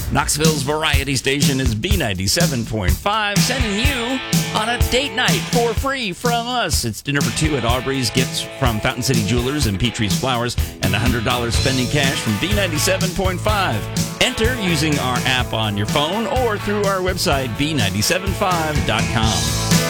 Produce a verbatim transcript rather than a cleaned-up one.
Knoxville's variety station is B ninety-seven point five, sending you on a date night for free from us. It's dinner for two at Aubrey's, gifts from Fountain City Jewelers and Petrie's Flowers, and one hundred dollars spending cash from B ninety-seven point five. Enter using our app on your phone or through our website, b nine seven five dot com.